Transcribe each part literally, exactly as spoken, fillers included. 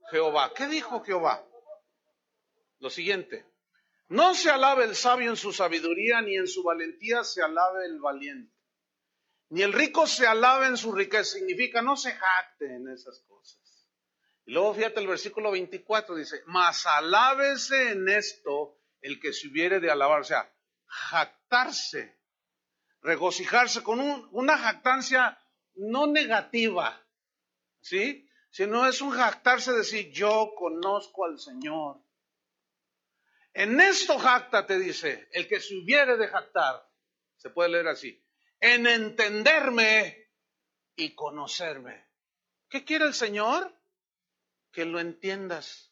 Jehová. ¿Qué dijo Jehová? Lo siguiente: no se alabe el sabio en su sabiduría, ni en su valentía se alabe el valiente, ni el rico se alabe en su riqueza. Significa, no se jacte en esas cosas. Y luego fíjate el versículo veinticuatro, dice, mas alábese en esto el que se hubiere de alabar. O sea, jactarse, regocijarse con un, una jactancia no negativa, ¿sí? Sino es un jactarse de decir, yo conozco al Señor. En esto jactate, dice, el que se hubiere de jactar. Se puede leer así: en entenderme y conocerme. ¿Qué quiere el Señor? Que lo entiendas,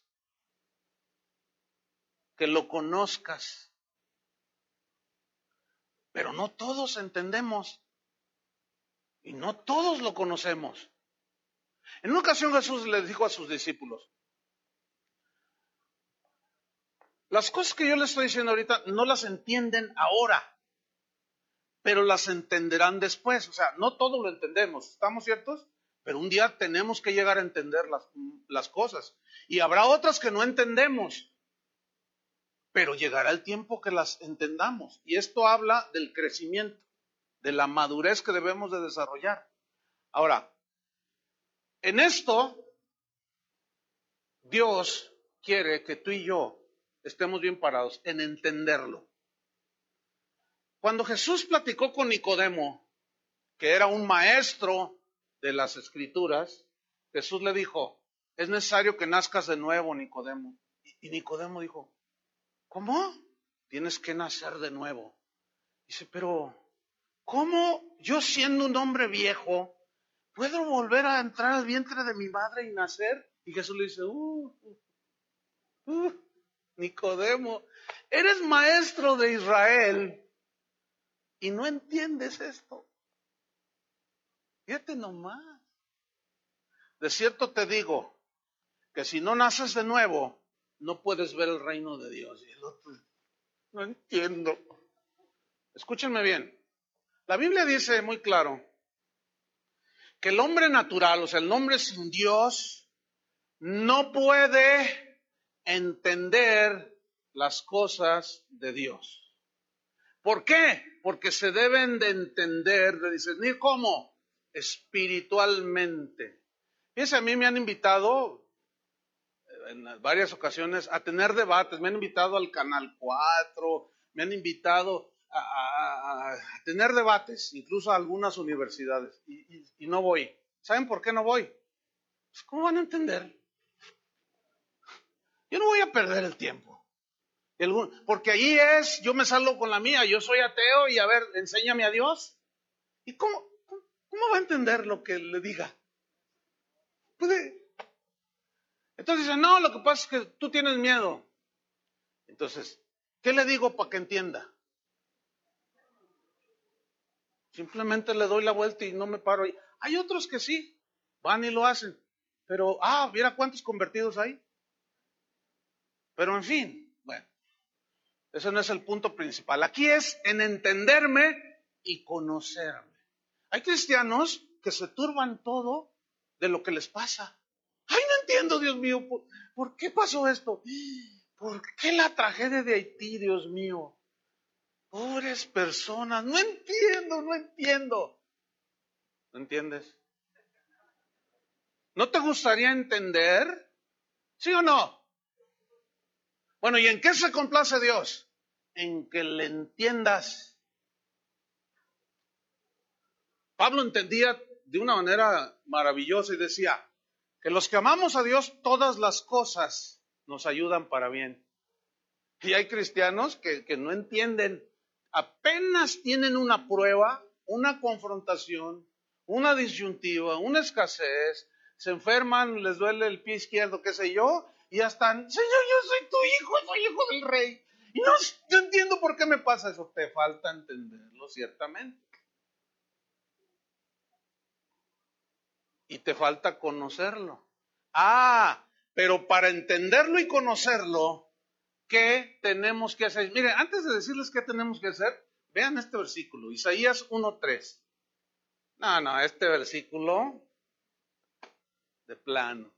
que lo conozcas. Pero no todos entendemos y no todos lo conocemos. En una ocasión Jesús le dijo a sus discípulos, las cosas que yo les estoy diciendo ahorita no las entienden ahora, pero las entenderán después. O sea, no todo lo entendemos, ¿estamos ciertos? Pero un día tenemos que llegar a entender las, las cosas. Y habrá otras que no entendemos, pero llegará el tiempo que las entendamos. Y esto habla del crecimiento, de la madurez que debemos de desarrollar. Ahora, en esto, Dios quiere que tú y yo estemos bien parados en entenderlo. Cuando Jesús platicó con Nicodemo, que era un maestro de las Escrituras, Jesús le dijo, es necesario que nazcas de nuevo, Nicodemo. Y Nicodemo dijo, ¿cómo? Tienes que nacer de nuevo. Dice, pero ¿cómo yo siendo un hombre viejo puedo volver a entrar al vientre de mi madre y nacer? Y Jesús le dice, uh, uh, uh, Nicodemo, eres maestro de Israel y no entiendes esto. Fíjate nomás. De cierto te digo que si no naces de nuevo, no puedes ver el reino de Dios. Y el otro, no entiendo. Escúchenme bien. La Biblia dice muy claro que el hombre natural, o sea, el hombre sin Dios, no puede entender las cosas de Dios. ¿Por qué? Porque se deben de entender, de discernir cómo, espiritualmente. Fíjense, a mí me han invitado en varias ocasiones a tener debates, me han invitado al Canal cuatro, me han invitado a, a, a tener debates, incluso a algunas universidades, y, y, y no voy. ¿Saben por qué no voy? Pues, ¿cómo van a entender? Yo no voy a perder el tiempo. Porque ahí es, yo me salgo con la mía, yo soy ateo y a ver, enséñame a Dios. ¿Y cómo, cómo, cómo va a entender lo que le diga? Puede. Entonces dice, no, lo que pasa es que tú tienes miedo. Entonces, ¿qué le digo para que entienda? Simplemente le doy la vuelta y no me paro ahí. Hay otros que sí, van y lo hacen. Pero, ah, mira cuántos convertidos hay. Pero en fin, bueno, ese no es el punto principal. Aquí es en entenderme y conocerme. Hay cristianos que se turban todo de lo que les pasa. Ay, no entiendo, Dios mío, ¿por, ¿por qué pasó esto? ¿Por qué la tragedia de Haití, Dios mío? Pobres personas, no entiendo, no entiendo. ¿No entiendes? ¿No te gustaría entender? ¿Sí o no? Bueno, ¿y en qué se complace Dios? En que le entiendas. Pablo entendía de una manera maravillosa y decía que los que amamos a Dios, todas las cosas nos ayudan para bien. Y hay cristianos que, que no entienden, apenas tienen una prueba, una confrontación, una disyuntiva, una escasez, se enferman, les duele el pie izquierdo, qué sé yo, y ya están, Señor, yo soy tu hijo, soy hijo del rey. Y no, yo entiendo por qué me pasa eso. Te falta entenderlo, ciertamente. Y te falta conocerlo. Ah, pero para entenderlo y conocerlo, ¿qué tenemos que hacer? Miren, antes de decirles qué tenemos que hacer, vean este versículo, Isaías uno tres. No, no, este versículo de plano.